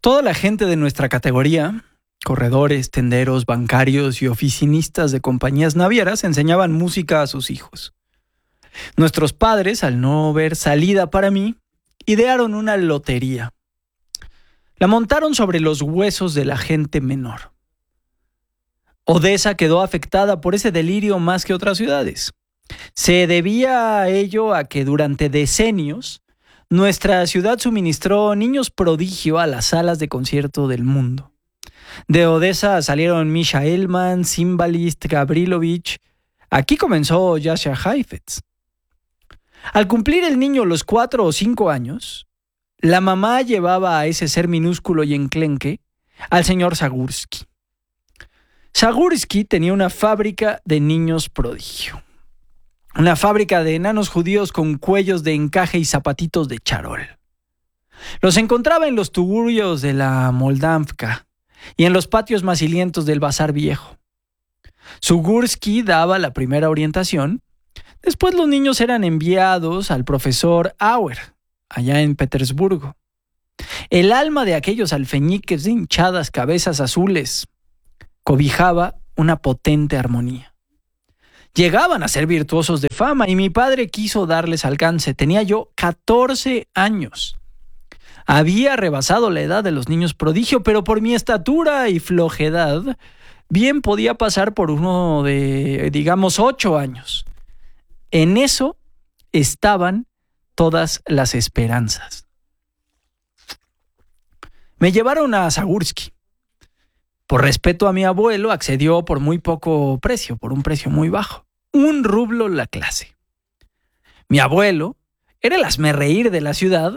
Toda la gente de nuestra categoría, corredores, tenderos, bancarios y oficinistas de compañías navieras, enseñaban música a sus hijos. Nuestros padres, al no ver salida para mí, idearon una lotería. La montaron sobre los huesos de la gente menor. Odessa quedó afectada por ese delirio más que otras ciudades. Se debía a ello a que durante decenios nuestra ciudad suministró niños prodigio a las salas de concierto del mundo. De Odessa salieron Misha Elman, Cimbalist, Gavrilovich. Aquí comenzó Jascha Heifetz. Al cumplir el niño los 4 o 5 años, la mamá llevaba a ese ser minúsculo y enclenque al señor Zagursky. Zagursky tenía una fábrica de niños prodigio. Una fábrica de enanos judíos con cuellos de encaje y zapatitos de charol. Los encontraba en los tugurios de la Moldavka y en los patios macilientos del Bazar Viejo. Zagursky daba la primera orientación. Después los niños eran enviados al profesor Auer, allá en Petersburgo. El alma de aquellos alfeñiques de hinchadas cabezas azules cobijaba una potente armonía. Llegaban a ser virtuosos de fama y mi padre quiso darles alcance. Tenía yo 14 años. Había rebasado la edad de los niños prodigio, pero por mi estatura y flojedad, bien podía pasar por uno de, 8 años. En eso estaban todas las esperanzas. Me llevaron a Zagursky. Por respeto a mi abuelo, accedió por muy poco precio, por un precio muy bajo. 1 rublo la clase. Mi abuelo era el hazmerreír de la ciudad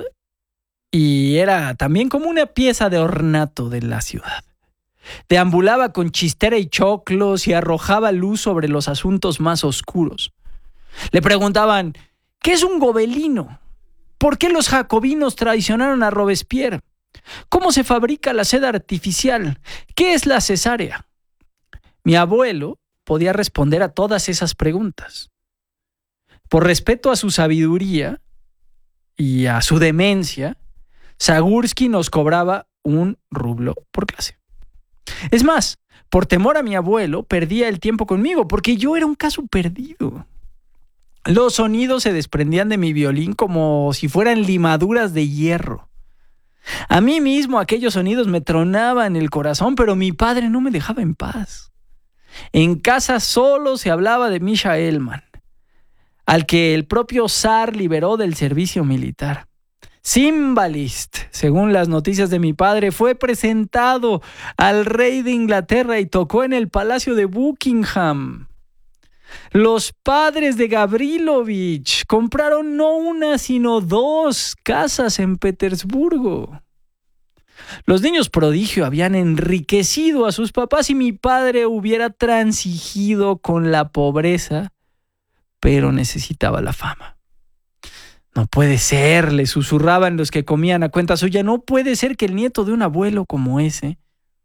y era también como una pieza de ornato de la ciudad. Deambulaba con chistera y choclos y arrojaba luz sobre los asuntos más oscuros. Le preguntaban, ¿qué es un gobelino? ¿Por qué los jacobinos traicionaron a Robespierre? ¿Cómo se fabrica la seda artificial? ¿Qué es la cesárea? Mi abuelo podía responder a todas esas preguntas. Por respeto a su sabiduría y a su demencia, Zagursky nos cobraba 1 rublo por clase. Es más, por temor a mi abuelo, perdía el tiempo conmigo porque yo era un caso perdido. Los sonidos se desprendían de mi violín como si fueran limaduras de hierro. A mí mismo aquellos sonidos me tronaban el corazón, pero mi padre no me dejaba en paz. En casa solo se hablaba de Misha Elman, al que el propio zar liberó del servicio militar. Cimbalist, según las noticias de mi padre, fue presentado al rey de Inglaterra y tocó en el Palacio de Buckingham. Los padres de Gavrilovich compraron no 1, sino 2 casas en Petersburgo. Los niños prodigio habían enriquecido a sus papás y mi padre hubiera transigido con la pobreza, pero necesitaba la fama. No puede ser, le susurraban los que comían a cuenta suya, no puede ser que el nieto de un abuelo como ese.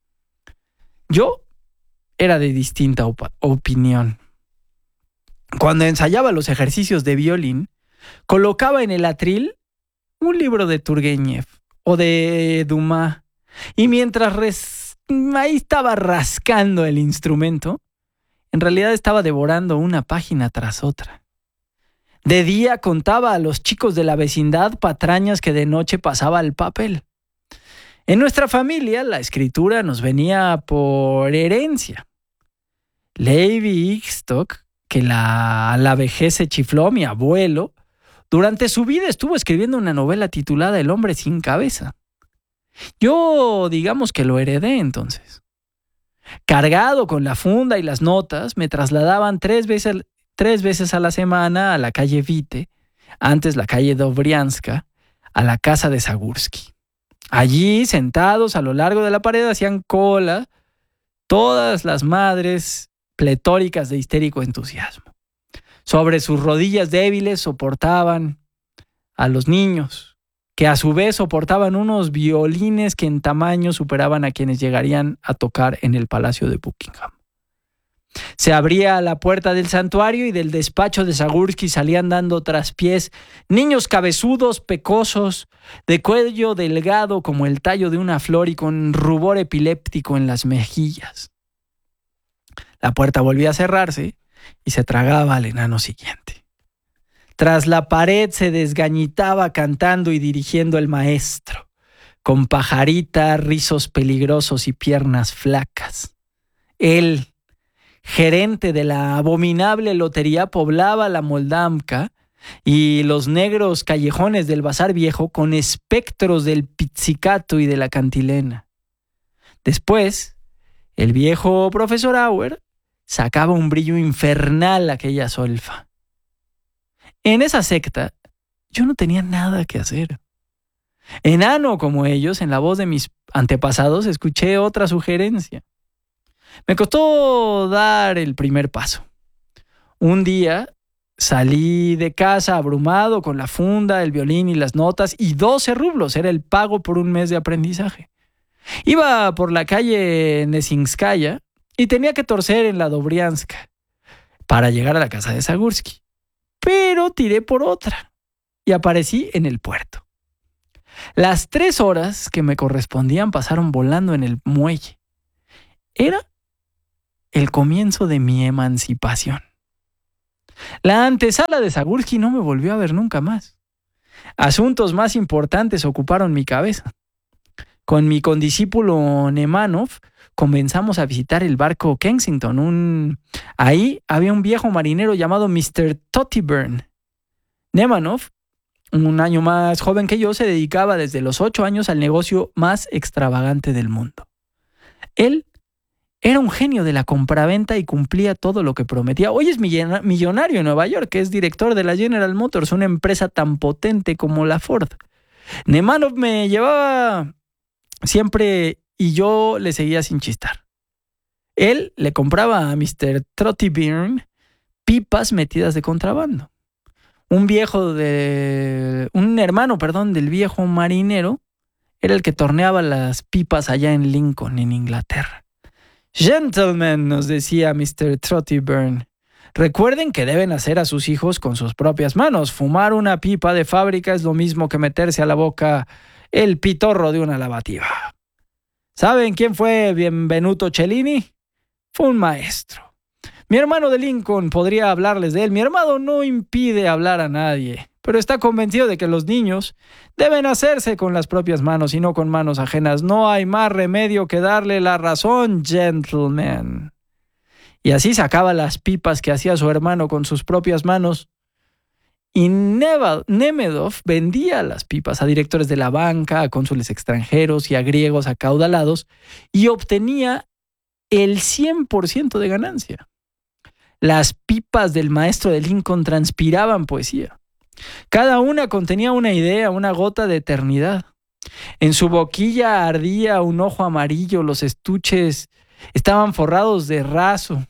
Yo era de distinta opinión. Cuando ensayaba los ejercicios de violín, colocaba en el atril un libro de Turgenev o de Dumas, y mientras ahí estaba rascando el instrumento, en realidad estaba devorando una página tras otra. De día contaba a los chicos de la vecindad patrañas que de noche pasaba al papel. En nuestra familia la escritura nos venía por herencia. Levi Ixtok, que a la vejez se chifló mi abuelo, durante su vida estuvo escribiendo una novela titulada El hombre sin cabeza. Yo, digamos que lo heredé entonces. Cargado con la funda y las notas, me trasladaban 3 veces a la semana a la calle Vite, antes la calle Dobrianska, a la casa de Zagursky. Allí, sentados a lo largo de la pared, hacían cola todas las madres pletóricas de histérico entusiasmo. Sobre sus rodillas débiles soportaban a los niños, que a su vez soportaban unos violines que en tamaño superaban a quienes llegarían a tocar en el Palacio de Buckingham. Se abría la puerta del santuario y del despacho de Zagurski salían dando traspiés niños cabezudos, pecosos, de cuello delgado como el tallo de una flor y con rubor epiléptico en las mejillas. La puerta volvía a cerrarse y se tragaba al enano siguiente. Tras la pared se desgañitaba cantando y dirigiendo el maestro, con pajarita, rizos peligrosos y piernas flacas. Él, gerente de la abominable lotería, poblaba la Moldamka y los negros callejones del Bazar Viejo con espectros del pizzicato y de la cantilena. Después, el viejo profesor Auer sacaba un brillo infernal a aquella solfa. En esa secta yo no tenía nada que hacer. Enano como ellos, en la voz de mis antepasados, escuché otra sugerencia. Me costó dar el primer paso. Un día salí de casa abrumado con la funda, el violín y las notas, y 12 rublos era el pago por un mes de aprendizaje. Iba por la calle Nesinskaya y tenía que torcer en la Dobrianska para llegar a la casa de Zagurski. Pero tiré por otra y aparecí en el puerto. Las 3 horas que me correspondían pasaron volando en el muelle. Era el comienzo de mi emancipación. La antesala de Zagurski no me volvió a ver nunca más. Asuntos más importantes ocuparon mi cabeza. Con mi condiscípulo Nemanov comenzamos a visitar el barco Kensington. Ahí había un viejo marinero llamado Mr. Tottyburn. Nemanov, un año más joven que yo, se dedicaba desde los 8 años al negocio más extravagante del mundo. Él era un genio de la compraventa y cumplía todo lo que prometía. Hoy es millonario en Nueva York, es director de la General Motors, una empresa tan potente como la Ford. Nemanov me llevaba siempre y yo le seguía sin chistar. Él le compraba a Mr. Tottyburn pipas metidas de contrabando. Un hermano del viejo marinero era el que torneaba las pipas allá en Lincoln, en Inglaterra. Gentlemen, nos decía Mr. Tottyburn, recuerden que deben hacer a sus hijos con sus propias manos. Fumar una pipa de fábrica es lo mismo que meterse a la boca el pitorro de una lavativa. ¿Saben quién fue Benvenuto Cellini? Fue un maestro. Mi hermano de Lincoln podría hablarles de él. Mi hermano no impide hablar a nadie, pero está convencido de que los niños deben hacerse con las propias manos y no con manos ajenas. No hay más remedio que darle la razón, gentlemen. Y así sacaba las pipas que hacía su hermano con sus propias manos. Y Nemedov vendía las pipas a directores de la banca, a cónsules extranjeros y a griegos acaudalados y obtenía el 100% de ganancia. Las pipas del maestro de Lincoln transpiraban poesía. Cada una contenía una idea, una gota de eternidad. En su boquilla ardía un ojo amarillo, los estuches estaban forrados de raso.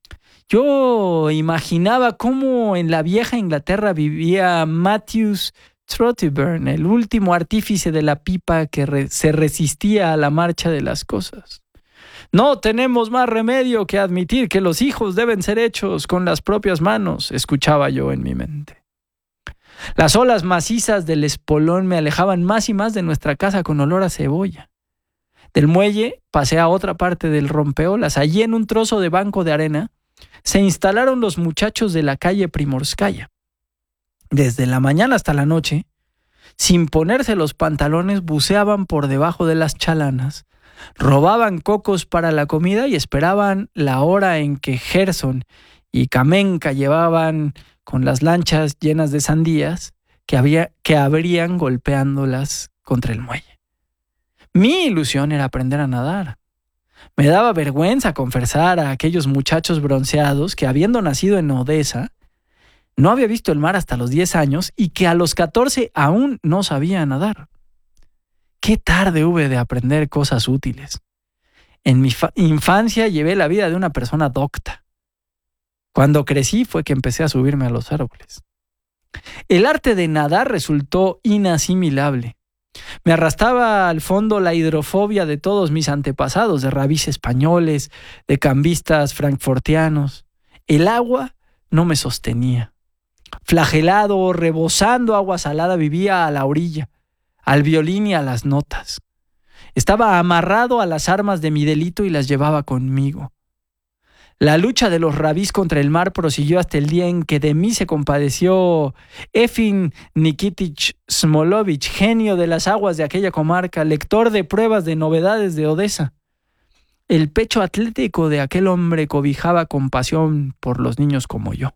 Yo imaginaba cómo en la vieja Inglaterra vivía Matthews Tottyburn, el último artífice de la pipa que se resistía a la marcha de las cosas. No tenemos más remedio que admitir que los hijos deben ser hechos con las propias manos, escuchaba yo en mi mente. Las olas macizas del espolón me alejaban más y más de nuestra casa con olor a cebolla. Del muelle pasé a otra parte del rompeolas. Allí en un trozo de banco de arena se instalaron los muchachos de la calle Primorskaya. Desde la mañana hasta la noche, sin ponerse los pantalones, buceaban por debajo de las chalanas, robaban cocos para la comida y esperaban la hora en que Gerson y Kamenka llevaban con las lanchas llenas de sandías que abrían golpeándolas contra el muelle. Mi ilusión era aprender a nadar. Me daba vergüenza confesar a aquellos muchachos bronceados que, habiendo nacido en Odessa, no había visto el mar hasta los 10 años y que a los 14 aún no sabía nadar. Qué tarde hube de aprender cosas útiles. En mi infancia llevé la vida de una persona docta. Cuando crecí fue que empecé a subirme a los árboles. El arte de nadar resultó inasimilable. Me arrastraba al fondo la hidrofobia de todos mis antepasados, de rabís españoles, de cambistas frankfurtianos. El agua no me sostenía. Flagelado, rebosando agua salada, vivía a la orilla, al violín y a las notas. Estaba amarrado a las armas de mi delito y las llevaba conmigo. La lucha de los rabís contra el mar prosiguió hasta el día en que de mí se compadeció Efim Nikitich Smolovich, genio de las aguas de aquella comarca, lector de pruebas de novedades de Odessa. El pecho atlético de aquel hombre cobijaba compasión por los niños como yo.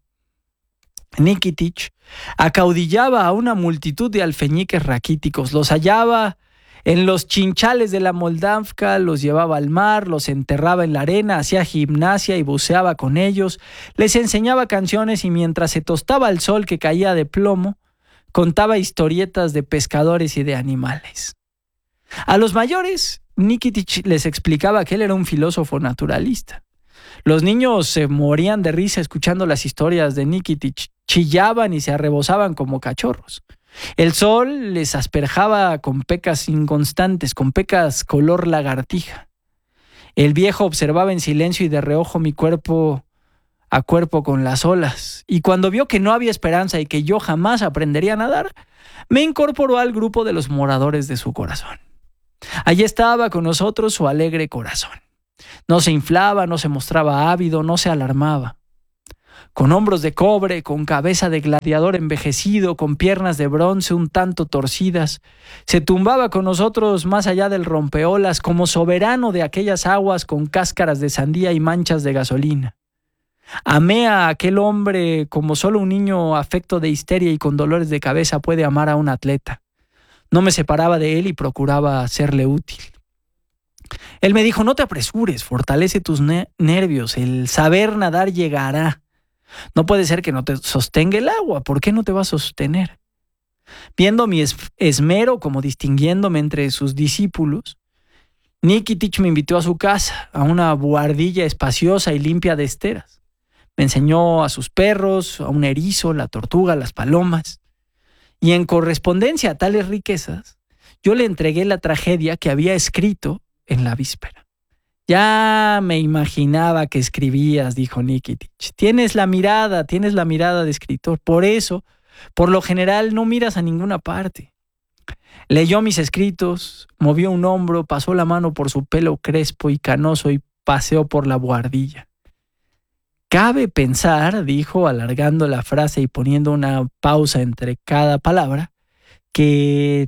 Nikitich acaudillaba a una multitud de alfeñiques raquíticos, los hallaba en los chinchales de la Moldavka, los llevaba al mar, los enterraba en la arena, hacía gimnasia y buceaba con ellos, les enseñaba canciones y mientras se tostaba el sol que caía de plomo, contaba historietas de pescadores y de animales. A los mayores, Nikitich les explicaba que él era un filósofo naturalista. Los niños se morían de risa escuchando las historias de Nikitich, chillaban y se arrebozaban como cachorros. El sol les asperjaba con pecas inconstantes, con pecas color lagartija. El viejo observaba en silencio y de reojo mi cuerpo a cuerpo con las olas, y cuando vio que no había esperanza y que yo jamás aprendería a nadar, me incorporó al grupo de los moradores de su corazón. Allí estaba con nosotros su alegre corazón. No se inflaba, no se mostraba ávido, no se alarmaba. Con hombros de cobre, con cabeza de gladiador envejecido, con piernas de bronce un tanto torcidas, se tumbaba con nosotros más allá del rompeolas como soberano de aquellas aguas con cáscaras de sandía y manchas de gasolina. Amé a aquel hombre como solo un niño afecto de histeria y con dolores de cabeza puede amar a un atleta. No me separaba de él y procuraba serle útil. Él me dijo: no te apresures, fortalece tus nervios, el saber nadar llegará. No puede ser que no te sostenga el agua, ¿por qué no te va a sostener? Viendo mi esmero, como distinguiéndome entre sus discípulos, Nikitich me invitó a su casa, a una buhardilla espaciosa y limpia de esteras. Me enseñó a sus perros, a un erizo, la tortuga, las palomas. Y en correspondencia a tales riquezas, yo le entregué la tragedia que había escrito en la víspera. Ya me imaginaba que escribías, dijo Nikitich. Tienes la mirada de escritor. Por eso, por lo general, no miras a ninguna parte. Leyó mis escritos, movió un hombro, pasó la mano por su pelo crespo y canoso y paseó por la buhardilla. Cabe pensar, dijo, alargando la frase y poniendo una pausa entre cada palabra, que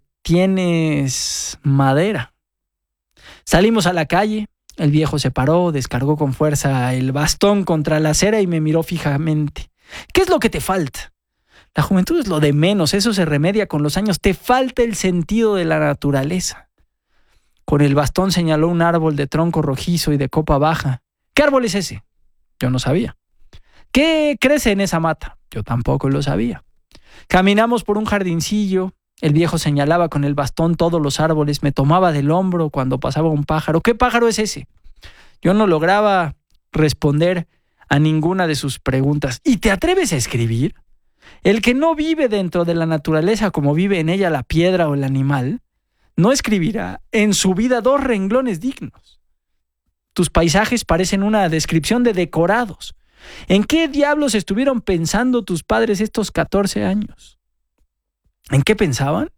tienes madera. Salimos a la calle. El viejo se paró, descargó con fuerza el bastón contra la acera y me miró fijamente. ¿Qué es lo que te falta? La juventud es lo de menos, eso se remedia con los años. Te falta el sentido de la naturaleza. Con el bastón señaló un árbol de tronco rojizo y de copa baja. ¿Qué árbol es ese? Yo no sabía. ¿Qué crece en esa mata? Yo tampoco lo sabía. Caminamos por un jardincillo. El viejo señalaba con el bastón todos los árboles, me tomaba del hombro cuando pasaba un pájaro. ¿Qué pájaro es ese? Yo no lograba responder a ninguna de sus preguntas. ¿Y te atreves a escribir? El que no vive dentro de la naturaleza como vive en ella la piedra o el animal, no escribirá en su vida 2 renglones dignos. Tus paisajes parecen una descripción de decorados. ¿En qué diablos estuvieron pensando tus padres estos 14 años? ¿En qué pensaban?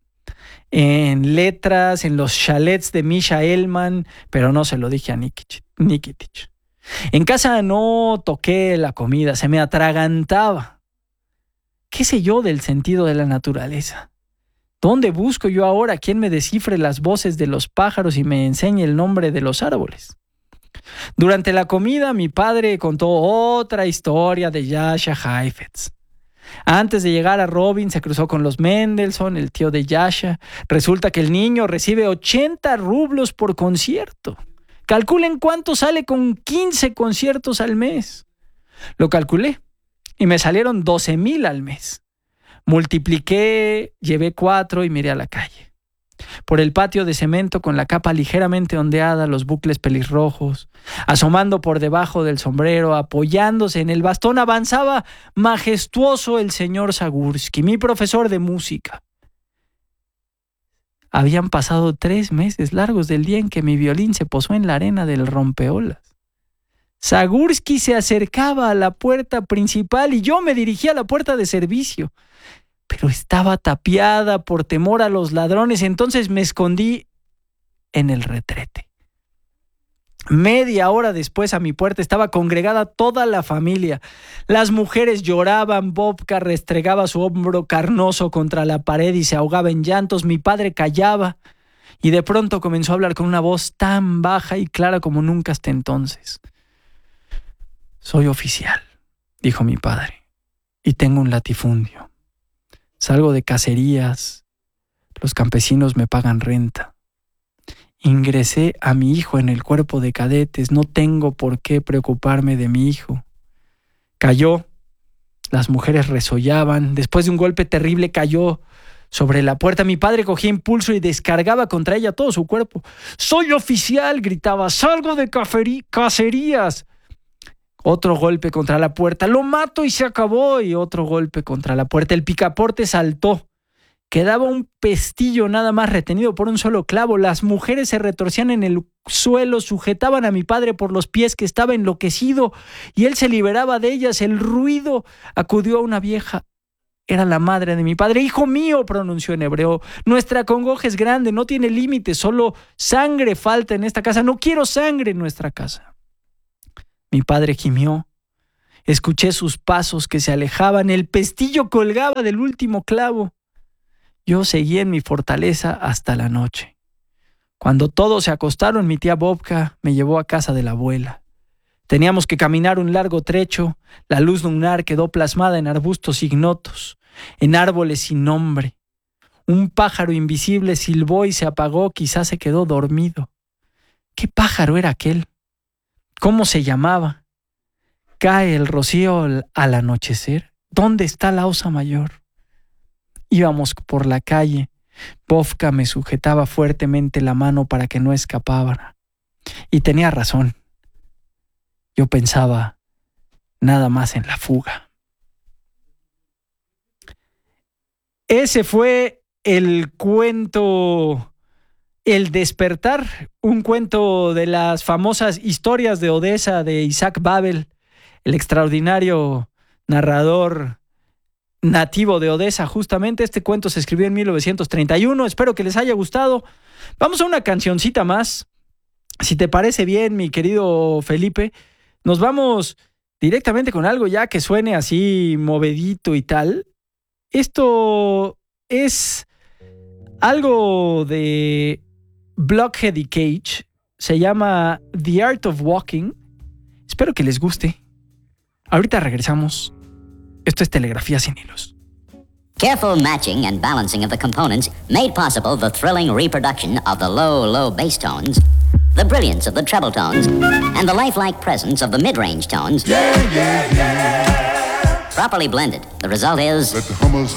En letras, en los chalets de Misha Elman, pero no se lo dije a Nikitich. En casa no toqué la comida, se me atragantaba. ¿Qué sé yo del sentido de la naturaleza? ¿Dónde busco yo ahora quien me descifre las voces de los pájaros y me enseñe el nombre de los árboles? Durante la comida, mi padre contó otra historia de Yasha Heifetz. Antes de llegar a Robin se cruzó con los Mendelssohn, el tío de Yasha. Resulta que el niño recibe 80 rublos por concierto. Calculen cuánto sale con 15 conciertos al mes. Lo calculé y me salieron 12,000 al mes. Multipliqué, llevé 4 y miré a la calle. Por el patio de cemento con la capa ligeramente ondeada, los bucles pelirrojos, asomando por debajo del sombrero, apoyándose en el bastón, avanzaba majestuoso el señor Zagursky, mi profesor de música. Habían pasado 3 meses largos del día en que mi violín se posó en la arena del rompeolas. Zagurski se acercaba a la puerta principal y yo me dirigía a la puerta de servicio, pero estaba tapiada por temor a los ladrones, entonces me escondí en el retrete. Media hora después a mi puerta estaba congregada toda la familia. Las mujeres lloraban, Bobka restregaba su hombro carnoso contra la pared y se ahogaba en llantos. Mi padre callaba y de pronto comenzó a hablar con una voz tan baja y clara como nunca hasta entonces. Soy oficial, dijo mi padre, y tengo un latifundio. Salgo de cacerías, los campesinos me pagan renta. Ingresé a mi hijo en el cuerpo de cadetes, no tengo por qué preocuparme de mi hijo. Cayó, las mujeres resollaban, después de un golpe terrible cayó sobre la puerta. Mi padre cogía impulso y descargaba contra ella todo su cuerpo. ¡Soy oficial!, gritaba, ¡salgo de cacerías! Otro golpe contra la puerta, ¡lo mato y se acabó! Y otro golpe contra la puerta. El picaporte saltó. Quedaba un pestillo nada más retenido por un solo clavo. Las mujeres se retorcían en el suelo, sujetaban a mi padre por los pies, que estaba enloquecido, y él se liberaba de ellas. El ruido acudió a una vieja. Era la madre de mi padre. ¡Hijo mío!, pronunció en hebreo. Nuestra congoja es grande, no tiene límites, solo sangre falta en esta casa. No quiero sangre en nuestra casa. Mi padre gimió. Escuché sus pasos que se alejaban. El pestillo colgaba del último clavo. Yo seguí en mi fortaleza hasta la noche. Cuando todos se acostaron, mi tía Bobka me llevó a casa de la abuela. Teníamos que caminar un largo trecho. La luz lunar quedó plasmada en arbustos ignotos, en árboles sin nombre. Un pájaro invisible silbó y se apagó, quizás se quedó dormido. ¿Qué pájaro era aquel? ¿Cómo se llamaba? ¿Cae el rocío al anochecer? ¿Dónde está la osa mayor? Íbamos por la calle. Bobka me sujetaba fuertemente la mano para que no escapara. Y tenía razón. Yo pensaba nada más en la fuga. Ese fue el cuento El despertar, un cuento de las famosas historias de Odessa de Isaac Babel, el extraordinario narrador nativo de Odessa. Justamente este cuento se escribió en 1931. Espero que les haya gustado. Vamos a una cancioncita más. Si te parece bien, mi querido Felipe, nos vamos directamente con algo ya que suene así movedito y tal. Esto es algo de Blockhead y Cage. Se llama The Art of Walking. Espero que les guste. Ahorita regresamos. Esto es Telegrafía sin hilos. Careful matching and balancing of the components made possible the thrilling reproduction of the low, low bass tones, the brilliance of the treble tones, and the lifelike presence of the mid-range tones. Properly blended, the result is... Let the hummers